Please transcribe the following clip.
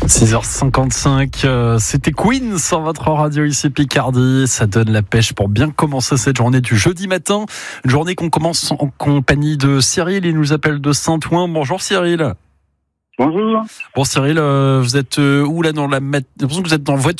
6h55, c'était Queen sur votre radio ici Picardie. Ça donne la pêche pour bien commencer cette journée du jeudi matin. Une journée qu'on commence en compagnie de Cyril. Il nous appelle de Saint-Ouen. Bonjour Cyril. Bonjour. Bon Cyril, vous êtes où là dans la... J'ai l'impression que vous êtes en voiture.